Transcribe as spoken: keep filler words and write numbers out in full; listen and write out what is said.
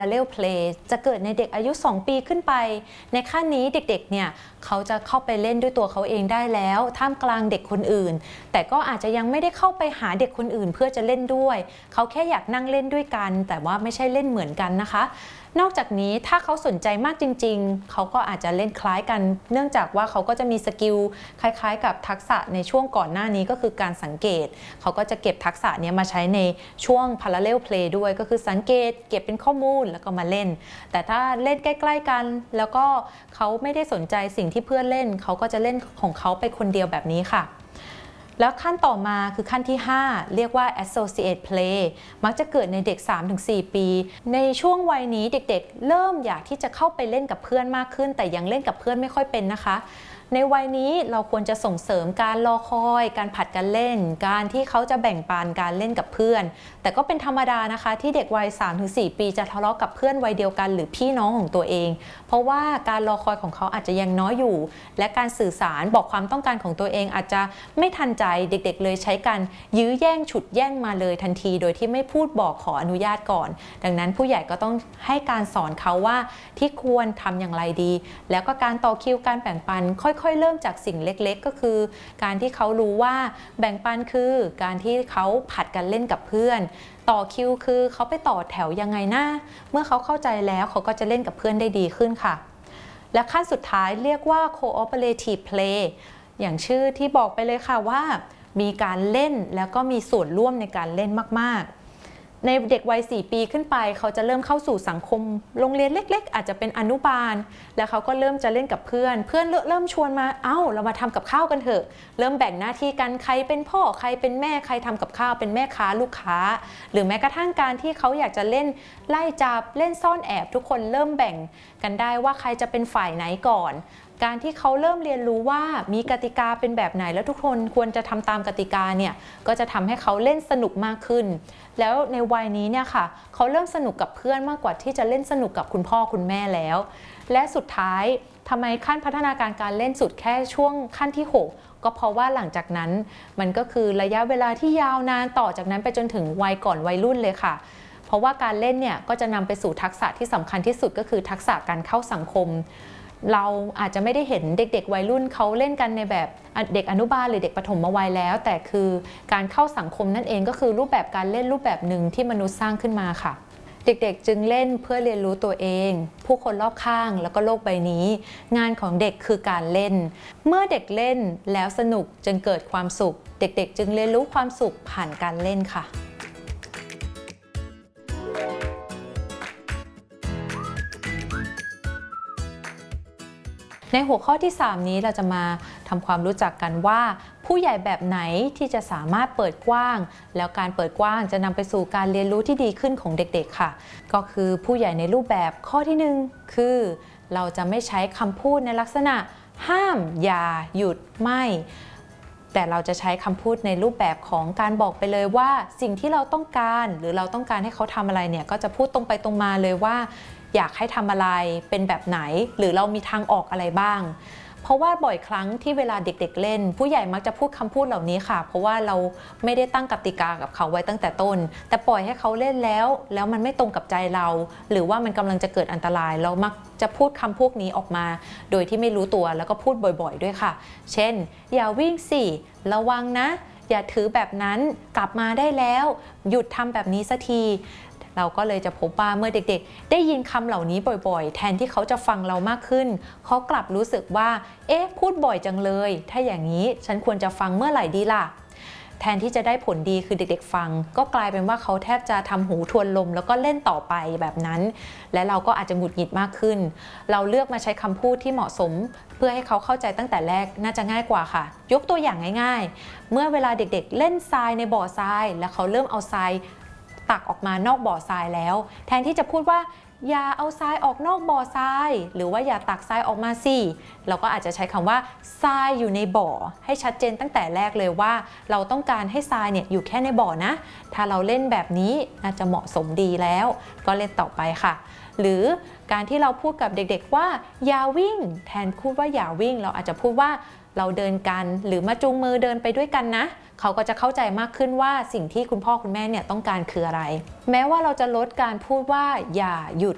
parallel play จะเกิดในเด็กอายุสองปีขึ้นไปในขั้นนี้เด็กๆเนี่ยเขาจะเข้าไปเล่นด้วยตัวเขาเองได้แล้วท่ามกลางเด็กคนอื่นแต่ก็อาจจะยังไม่ได้เข้าไปหาเด็กคนอื่นเพื่อจะเล่นด้วยเขาแค่อยากนั่งเล่นด้วยกันแต่ว่าไม่ใช่เล่นเหมือนกันนะคะนอกจากนี้ถ้าเขาสนใจมากจริงๆเขาก็อาจจะเล่นคล้ายกันเนื่องจากว่าเขาก็จะมีสกิลคล้ายๆกับทักษะในช่วงก่อนหน้านี้ก็คือการสังเกตเขาก็จะเก็บทักษะนี้มาใช้ในช่วง parallel play ด้วยก็คือสังเกตเก็บเป็นข้อมูลแล้วก็มาเล่นแต่ถ้าเล่นใกล้ๆกันแล้วก็เขาไม่ได้สนใจสิ่งที่เพื่อนเล่นเขาก็จะเล่นของเขาไปคนเดียวแบบนี้ค่ะแล้วขั้นต่อมาคือขั้นที่ห้าเรียกว่า associate play มักจะเกิดในเด็ก สามถึงสี่ ปีในช่วงวัยนี้เด็กๆเริ่มอยากที่จะเข้าไปเล่นกับเพื่อนมากขึ้นแต่ยังเล่นกับเพื่อนไม่ค่อยเป็นนะคะในวัยนี้เราควรจะส่งเสริมการรอคอยการผัดกันเล่นการที่เขาจะแบ่งปันการเล่นกับเพื่อนแต่ก็เป็นธรรมดานะคะที่เด็กวัย สามถึงสี่ ปีจะทะเลาะกับเพื่อนวัยเดียวกันหรือพี่น้องของตัวเองเพราะว่าการรอคอยของเขาอาจจะยังน้อยอยู่และการสื่อสารบอกความต้องการของตัวเองอาจจะไม่ทันใจเด็กๆเลยใช้การยื้อแย่งฉุดแย่งมาเลยทันทีโดยที่ไม่พูดบอกขออนุญาตก่อนดังนั้นผู้ใหญ่ก็ต้องให้การสอนเขาว่าที่ควรทำอย่างไรดีแล้วก็การต่อคิวการแบ่งปันค่อยค่อยเริ่มจากสิ่งเล็กๆก็คือการที่เขารู้ว่าแบ่งปันคือการที่เขาผัดกันเล่นกับเพื่อนต่อคิวคือเขาไปต่อแถวยังไงนะเมื่อเขาเข้าใจแล้วเขาก็จะเล่นกับเพื่อนได้ดีขึ้นค่ะและขั้นสุดท้ายเรียกว่า cooperative play อย่างชื่อที่บอกไปเลยค่ะว่ามีการเล่นแล้วก็มีส่วนร่วมในการเล่นมากๆในเด็กวัยสี่ปีขึ้นไปเขาจะเริ่มเข้าสู่สังคมโรงเรียนเล็กๆอาจจะเป็นอนุบาลแล้วเขาก็เริ่มจะเล่นกับเพื่อนเพื่อนเริ่มชวนมาเอ้าเรามาทำกับข้าวกันเถอะเริ่มแบ่งหน้าที่กันใครเป็นพ่อใครเป็นแม่ใครทำกับข้าวเป็นแม่ค้าลูกค้าหรือแม้กระทั่งการที่เขาอยากจะเล่นไล่จับเล่นซ่อนแอบทุกคนเริ่มแบ่งกันได้ว่าใครจะเป็นฝ่ายไหนก่อนการที่เขาเริ่มเรียนรู้ว่ามีกติกาเป็นแบบไหนแล้วทุกคนควรจะทำตามกติกาเนี่ยก็จะทำให้เขาเล่นสนุกมากขึ้นแล้วในวัยนี้เนี่ยค่ะเขาเริ่มสนุกกับเพื่อนมากกว่าที่จะเล่นสนุกกับคุณพ่อคุณแม่แล้วและสุดท้ายทำไมขั้นพัฒนาการการเล่นสุดแค่ช่วงขั้นที่หกก็เพราะว่าหลังจากนั้นมันก็คือระยะเวลาที่ยาวนานต่อจากนั้นไปจนถึงวัยก่อนวัยรุ่นเลยค่ะเพราะว่าการเล่นเนี่ยก็จะนำไปสู่ทักษะที่สำคัญที่สุดก็คือทักษะการเข้าสังคมเราอาจจะไม่ได้เห็นเด็กๆวัยรุ่นเขาเล่นกันในแบบเด็กอนุบาลหรือเด็กประถมวัยแล้วแต่คือการเข้าสังคมนั่นเองก็คือรูปแบบการเล่นรูปแบบหนึ่งที่มนุษย์สร้างขึ้นมาค่ะเด็กๆจึงเล่นเพื่อเรียนรู้ตัวเองผู้คนรอบข้างแล้วก็โลกใบนี้งานของเด็กคือการเล่นเมื่อเด็กเล่นแล้วสนุกจึงเกิดความสุขเด็กๆจึงเรียนรู้ความสุขผ่านการเล่นค่ะในหัวข้อที่สามนี้เราจะมาทำความรู้จักกันว่าผู้ใหญ่แบบไหนที่จะสามารถเปิดกว้างแล้วการเปิดกว้างจะนำไปสู่การเรียนรู้ที่ดีขึ้นของเด็กๆค่ะก็คือผู้ใหญ่ในรูปแบบข้อที่หนึ่งคือเราจะไม่ใช้คำพูดในลักษณะห้ามอย่าหยุดไม่แต่เราจะใช้คำพูดในรูปแบบของการบอกไปเลยว่าสิ่งที่เราต้องการหรือเราต้องการให้เขาทำอะไรเนี่ยก็จะพูดตรงไปตรงมาเลยว่าอยากให้ทำอะไรเป็นแบบไหนหรือเรามีทางออกอะไรบ้างเพราะว่าบ่อยครั้งที่เวลาเด็กๆเล่นผู้ใหญ่มักจะพูดคำพูดเหล่านี้ค่ะเพราะว่าเราไม่ได้ตั้งกติกากับเขาไว้ตั้งแต่ต้นแต่ปล่อยให้เขาเล่นแล้วแล้วมันไม่ตรงกับใจเราหรือว่ามันกำลังจะเกิดอันตรายเรามักจะพูดคำพวกนี้ออกมาโดยที่ไม่รู้ตัวแล้วก็พูดบ่อยๆด้วยค่ะเช่นอย่าวิ่งสิระวังนะอย่าถือแบบนั้นกลับมาได้แล้วหยุดทำแบบนี้สักทีเราก็เลยจะพบว่าเมื่อเด็กๆได้ยินคำเหล่านี้บ่อยๆแทนที่เขาจะฟังเรามากขึ้นเขากลับรู้สึกว่าเอ๊ะพูดบ่อยจังเลยถ้าอย่างนี้ฉันควรจะฟังเมื่อไหร่ดีล่ะแทนที่จะได้ผลดีคือเด็กๆฟังก็กลายเป็นว่าเขาแทบจะทำหูทวนลมแล้วก็เล่นต่อไปแบบนั้นและเราก็อาจจะหงุดหงิดมากขึ้นเราเลือกมาใช้คำพูดที่เหมาะสมเพื่อให้เขาเข้าใจตั้งแต่แรกน่าจะง่ายกว่าค่ะยกตัวอย่างง่ายๆเมื่อเวลาเด็กๆเล่นทรายในบ่อทรายแล้วเขาเริ่มเอาทรายตักออกมานอกบ่อทรายแล้วแทนที่จะพูดว่าอย่าเอาทรายออกนอกบ่อทรายหรือว่าอย่าตักทรายออกมาสิเราก็อาจจะใช้คำว่าทรายอยู่ในบ่อให้ชัดเจนตั้งแต่แรกเลยว่าเราต้องการให้ทรายเนี่ยอยู่แค่ในบ่อนะถ้าเราเล่นแบบนี้น่าจะเหมาะสมดีแล้วก็เล่นต่อไปค่ะหรือการที่เราพูดกับเด็กๆว่าอย่าวิ่งแทนพูดว่าอย่าวิ่งเราอาจจะพูดว่าเราเดินกันหรือมาจูงมือเดินไปด้วยกันนะเขาก็จะเข้าใจมากขึ้นว่าสิ่งที่คุณพ่อคุณแม่เนี่ยต้องการคืออะไรแม้ว่าเราจะลดการพูดว่าอย่าหยุด